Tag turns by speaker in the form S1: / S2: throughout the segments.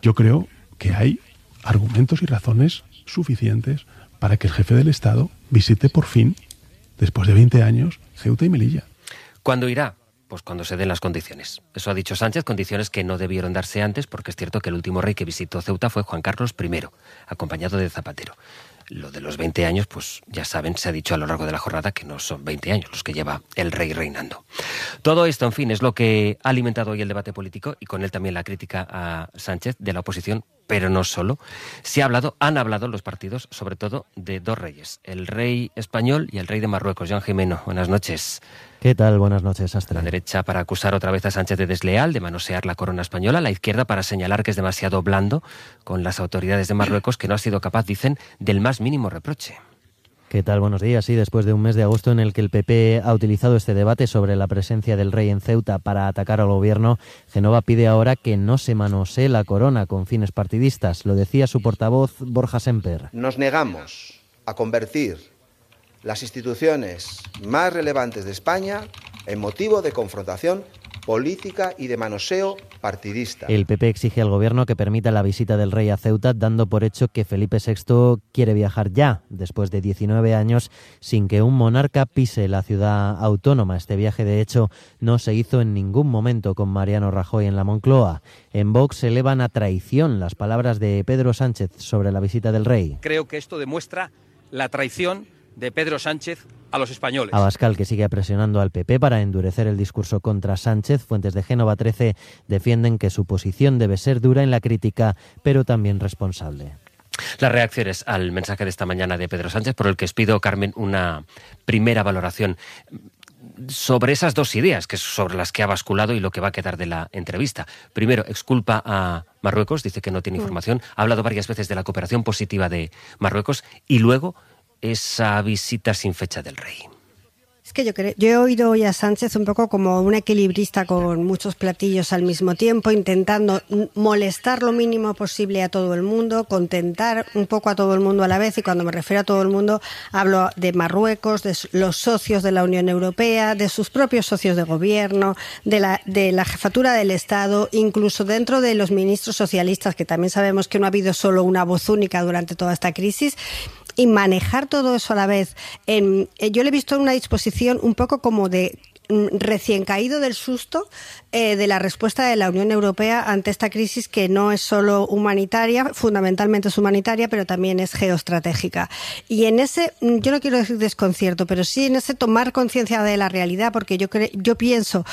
S1: yo creo que hay argumentos y razones suficientes para que el jefe del Estado visite por fin, después de 20 años, Ceuta y Melilla.
S2: ¿Cuándo irá? Pues cuando se den las condiciones. Eso ha dicho Sánchez, condiciones que no debieron darse antes, porque es cierto que el último rey que visitó Ceuta fue Juan Carlos I, acompañado de Zapatero. Lo de los 20 años, pues ya saben, se ha dicho a lo largo de la jornada que no son 20 años los que lleva el rey reinando. Todo esto, en fin, es lo que ha alimentado hoy el debate político y con él también la crítica a Sánchez de la oposición, pero no solo. Han hablado los partidos, sobre todo, de dos reyes, el rey español y el rey de Marruecos. Joan Jimeno, buenas noches.
S3: ¿Qué tal? Buenas noches, Astra.
S2: La derecha para acusar otra vez a Sánchez de desleal, de manosear la corona española, la izquierda para señalar que es demasiado blando con las autoridades de Marruecos, que no ha sido capaz, dicen, del más mínimo reproche.
S3: ¿Qué tal? Buenos días. Sí, después de un mes de agosto en el que el PP ha utilizado este debate sobre la presencia del rey en Ceuta para atacar al gobierno, Génova pide ahora que no se manosee la corona con fines partidistas. Lo decía su portavoz, Borja Semper.
S4: Nos negamos a convertir las instituciones más relevantes de España en motivo de confrontación política y de manoseo partidista.
S3: El PP exige al gobierno que permita la visita del rey a Ceuta, dando por hecho que Felipe VI quiere viajar ya, después de 19 años, sin que un monarca pise la ciudad autónoma. Este viaje, de hecho, no se hizo en ningún momento con Mariano Rajoy en la Moncloa. En Vox elevan a traición las palabras de Pedro Sánchez sobre la visita del rey.
S5: Creo que esto demuestra la traición de Pedro Sánchez a los españoles.
S3: Abascal, que sigue presionando al PP para endurecer el discurso contra Sánchez. Fuentes de Génova 13 defienden que su posición debe ser dura en la crítica, pero también responsable.
S2: Las reacciones al mensaje de esta mañana de Pedro Sánchez, por el que os pido, Carmen, una primera valoración sobre esas dos ideas, que es sobre las que ha basculado y lo que va a quedar de la entrevista. Primero, exculpa a Marruecos, dice que no tiene información, ha hablado varias veces de la cooperación positiva de Marruecos, y luego esa visita sin fecha del rey.
S6: Es que yo he oído hoy a Sánchez un poco como un equilibrista con muchos platillos al mismo tiempo, intentando molestar lo mínimo posible a todo el mundo, contentar un poco a todo el mundo a la vez, y cuando me refiero a todo el mundo hablo de Marruecos, de los socios de la Unión Europea, de sus propios socios de gobierno, de la jefatura del Estado, incluso dentro de los ministros socialistas, que también sabemos que no ha habido solo una voz única durante toda esta crisis. Y manejar todo eso a la vez. Yo le he visto en una disposición un poco como de recién caído del susto de la respuesta de la Unión Europea ante esta crisis, que no es solo humanitaria, fundamentalmente es humanitaria, pero también es geoestratégica. Y en ese, yo no quiero decir desconcierto, pero sí en ese tomar conciencia de la realidad, porque yo pienso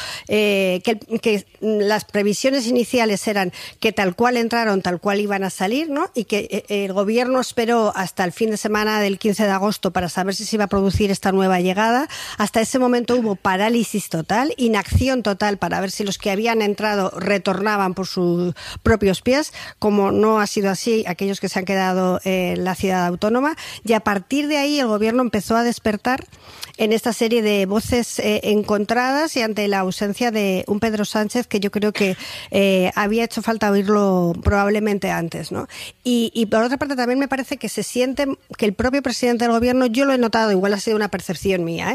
S6: que las previsiones iniciales eran que tal cual entraron, tal cual iban a salir, ¿no? Y que el gobierno esperó hasta el fin de semana del 15 de agosto para saber si se iba a producir esta nueva llegada. Hasta ese momento hubo parálisis total, inacción total para ver si los que habían entrado retornaban por sus propios pies. Como no ha sido así, aquellos que se han quedado en la ciudad autónoma, y a partir de ahí el gobierno empezó a despertar en esta serie de voces encontradas, y ante la ausencia de un Pedro Sánchez que yo creo que había hecho falta oírlo probablemente antes, ¿no? Y por otra parte también me parece que se siente que el propio presidente del gobierno, yo lo he notado, igual ha sido una percepción mía,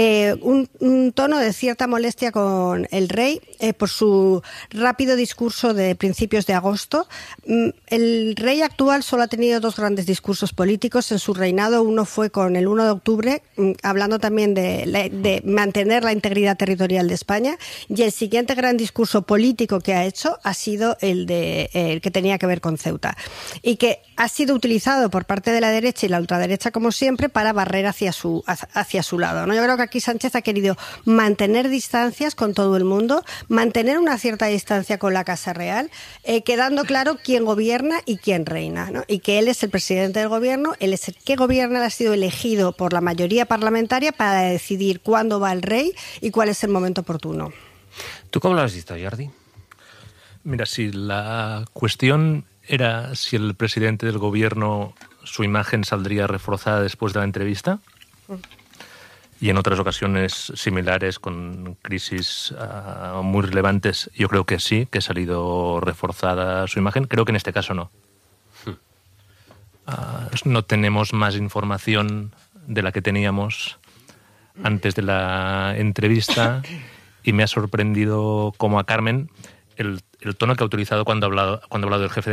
S6: un tono de cierta molestia con el rey por su rápido discurso de principios de agosto. El rey actual solo ha tenido dos grandes discursos políticos en su reinado. Uno fue con el 1 de octubre, hablando también de mantener la integridad territorial de España, y el siguiente gran discurso político que ha hecho ha sido el que tenía que ver con Ceuta, y que ha sido utilizado por parte de la derecha y la ultraderecha, como siempre, para barrer hacia su lado, ¿no? Yo creo que aquí Sánchez ha querido mantener distancias con todo el mundo, mantener una cierta distancia con la Casa Real, quedando claro quién gobierna y quién reina, ¿no? Y que él es el presidente del gobierno, él es el que gobierna, él ha sido elegido por la mayoría parlamentaria para decidir cuándo va el rey y cuál es el momento oportuno.
S2: ¿Tú cómo lo has visto, Jordi?
S7: Mira, si la cuestión era si el presidente del gobierno, su imagen saldría reforzada después de la entrevista, y en otras ocasiones similares con crisis muy relevantes, yo creo que sí, que ha salido reforzada su imagen. Creo que en este caso no. No tenemos más información de la que teníamos antes de la entrevista, y me ha sorprendido como a Carmen el tono que ha utilizado cuando ha hablado del jefe